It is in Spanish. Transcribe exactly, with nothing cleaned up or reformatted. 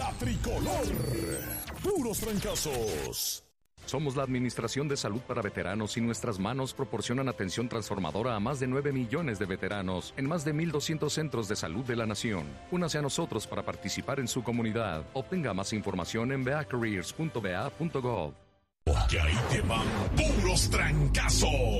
La Tricolor. Puros trancazos. Somos la Administración de Salud para Veteranos y nuestras manos proporcionan atención transformadora a más de nueve millones de veteranos en más de mil doscientos centros de salud de la nación. Únase a nosotros para participar en su comunidad. Obtenga más información en v a careers punto v a punto gov. Porque ahí te van puros trancazos.